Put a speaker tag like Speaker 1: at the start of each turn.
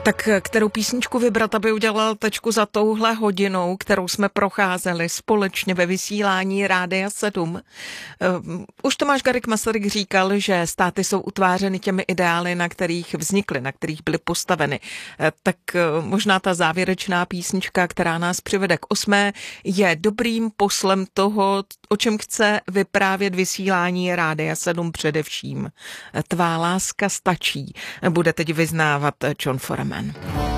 Speaker 1: Tak kterou písničku vybrat, aby udělal tečku za touhle hodinou, kterou jsme procházeli společně ve vysílání Rádia 7? Už Tomáš Garrigue Masaryk říkal, že státy jsou utvářeny těmi ideály, na kterých vznikly, na kterých byly postaveny. Tak možná ta závěrečná písnička, která nás přivede k 8., je dobrým poslem toho, o čem chce vyprávět vysílání Rádia 7 především. Tvá láska stačí, bude teď vyznávat John Foreman.